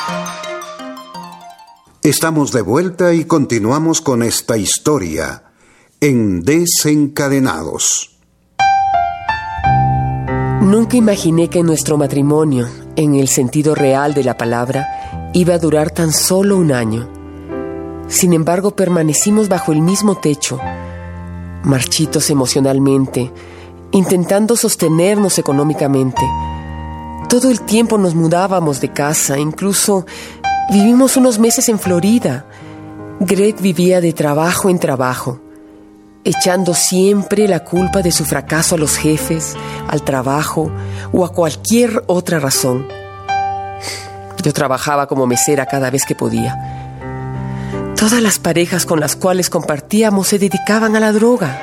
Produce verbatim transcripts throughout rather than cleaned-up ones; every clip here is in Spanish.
Estamos de vuelta y continuamos con esta historia en Desencadenados. Nunca imaginé que nuestro matrimonio, en el sentido real de la palabra, iba a durar tan solo un año. Sin embargo, permanecimos bajo el mismo techo, marchitos emocionalmente, intentando sostenernos económicamente. Todo el tiempo nos mudábamos de casa, incluso vivimos unos meses en Florida. Greg vivía de trabajo en trabajo, echando siempre la culpa de su fracaso a los jefes, al trabajo o a cualquier otra razón. Yo trabajaba como mesera cada vez que podía. Todas las parejas con las cuales compartíamos se dedicaban a la droga.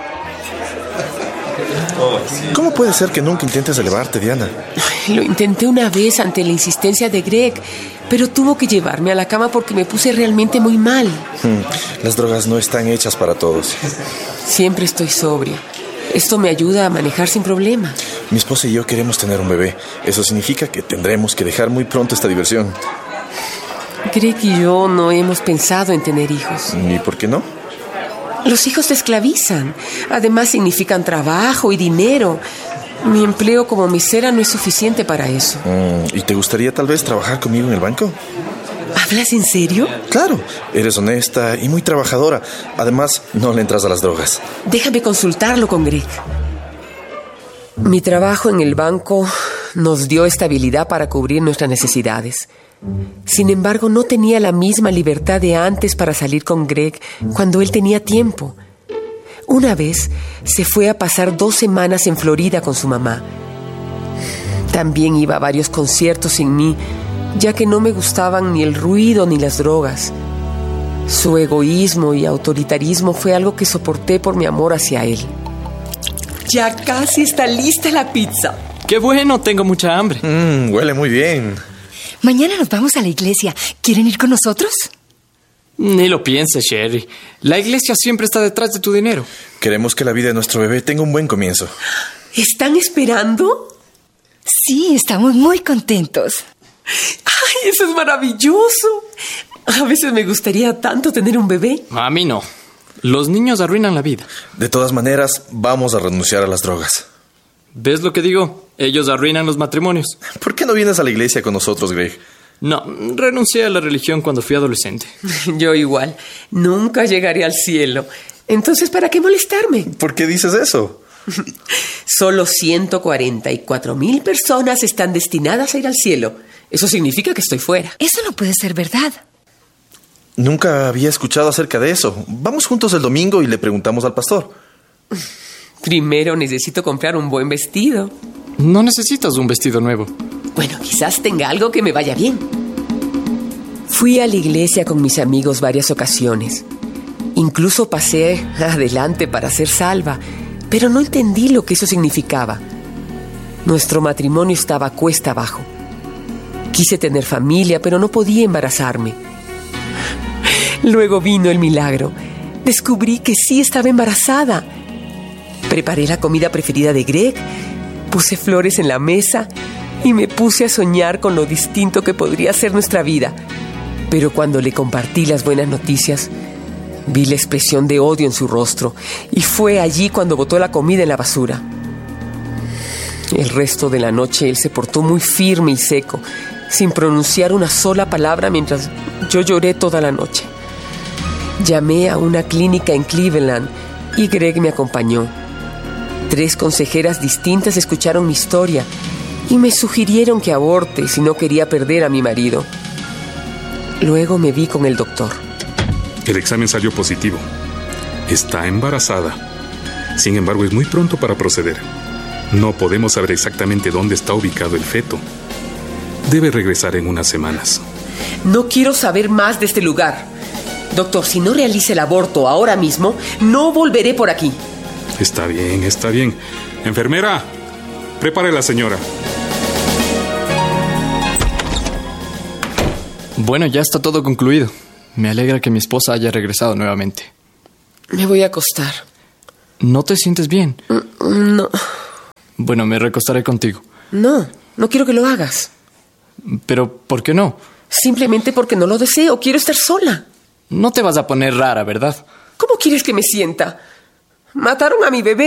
¿Cómo puede ser que nunca intentes elevarte, Diana? Lo intenté una vez ante la insistencia de Greg, pero tuvo que llevarme a la cama porque me puse realmente muy mal. Hmm, las drogas no están hechas para todos. Siempre estoy sobria. Esto me ayuda a manejar sin problema. Mi esposa y yo queremos tener un bebé. Eso significa que tendremos que dejar muy pronto esta diversión. Greg y yo no hemos pensado en tener hijos. ¿Y por qué no? Los hijos te esclavizan. Además significan trabajo y dinero. Mi empleo como mesera no es suficiente para eso. Mm, ¿Y te gustaría tal vez trabajar conmigo en el banco? ¿Hablas en serio? Claro, eres honesta y muy trabajadora. Además, no le entras a las drogas. Déjame consultarlo con Greg. Mi trabajo en el banco nos dio estabilidad para cubrir nuestras necesidades. Sin embargo, no tenía la misma libertad de antes para salir con Greg cuando él tenía tiempo. Una vez se fue a pasar dos semanas en Florida con su mamá. También iba a varios conciertos sin mí, ya que no me gustaban ni el ruido ni las drogas. Su egoísmo y autoritarismo fue algo que soporté por mi amor hacia él. Ya casi está lista la pizza. ¡Qué bueno! Tengo mucha hambre. Mm, huele muy bien. Mañana nos vamos a la iglesia. ¿Quieren ir con nosotros? Ni lo pienses, Sherry. La iglesia siempre está detrás de tu dinero. Queremos que la vida de nuestro bebé tenga un buen comienzo. ¿Están esperando? Sí, estamos muy contentos. ¡Ay, eso es maravilloso! A veces me gustaría tanto tener un bebé. A mí no. Los niños arruinan la vida. De todas maneras, vamos a renunciar a las drogas. ¿Ves lo que digo? Ellos arruinan los matrimonios. ¿Por qué no vienes a la iglesia con nosotros, Greg? No, renuncié a la religión cuando fui adolescente. Yo igual. Nunca llegaré al cielo. Entonces, ¿para qué molestarme? ¿Por qué dices eso? Solo ciento cuarenta y cuatro mil personas están destinadas a ir al cielo. Eso significa que estoy fuera. Eso no puede ser verdad. Nunca había escuchado acerca de eso. Vamos juntos el domingo y le preguntamos al pastor. Primero necesito comprar un buen vestido. No necesitas un vestido nuevo. Bueno, quizás tenga algo que me vaya bien. Fui a la iglesia con mis amigos varias ocasiones. Incluso pasé adelante para ser salva, pero no entendí lo que eso significaba. Nuestro matrimonio estaba cuesta abajo. Quise tener familia, pero no podía embarazarme. Luego vino el milagro. Descubrí que sí estaba embarazada. Preparé la comida preferida de Greg, puse flores en la mesa y me puse a soñar con lo distinto que podría ser nuestra vida. Pero cuando le compartí las buenas noticias, vi la expresión de odio en su rostro y fue allí cuando botó la comida en la basura. El resto de la noche él se portó muy firme y seco, sin pronunciar una sola palabra mientras yo lloré toda la noche. Llamé a una clínica en Cleveland y Greg me acompañó. Tres consejeras distintas escucharon mi historia y me sugirieron que aborte si no quería perder a mi marido. Luego me vi con el doctor. El examen salió positivo. Está embarazada. Sin embargo, es muy pronto para proceder. No podemos saber exactamente dónde está ubicado el feto. Debe regresar en unas semanas. No quiero saber más de este lugar. Doctor, si no realiza el aborto ahora mismo, no volveré por aquí. Está bien, está bien. Enfermera, prepare a la señora. Bueno, ya está todo concluido. Me alegra que mi esposa haya regresado nuevamente. Me voy a acostar. ¿No te sientes bien? No. Bueno, me recostaré contigo. No, no quiero que lo hagas. ¿Pero por qué no? Simplemente porque no lo deseo. Quiero estar sola. No te vas a poner rara, ¿verdad? ¿Cómo quieres que me sienta? Mataron a mi bebé.